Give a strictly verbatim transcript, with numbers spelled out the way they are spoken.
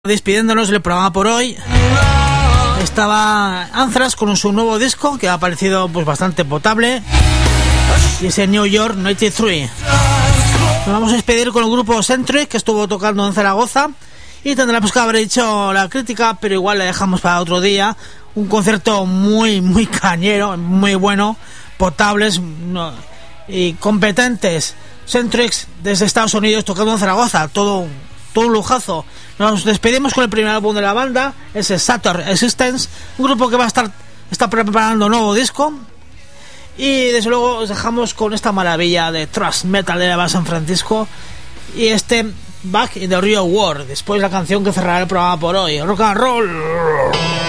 Despidiéndonos del programa por hoy, estaba Anthrax con su nuevo disco que ha parecido pues bastante potable, y ese New York noventa y tres. Nos vamos a despedir con el grupo Centric, que estuvo tocando en Zaragoza, y tendremos que haber hecho la crítica, pero igual la dejamos para otro día. Un concierto muy muy cañero, muy bueno, potables no, y competentes. Centric desde Estados Unidos tocando en Zaragoza, todo todo un lujazo. Nos despedimos con el primer álbum de la banda, ese Saturn Existence, un grupo que va a estar está preparando un nuevo disco, y desde luego os dejamos con esta maravilla de thrash metal de la San Francisco y este Back in the Real World, después la canción que cerrará el programa por hoy, rock and roll.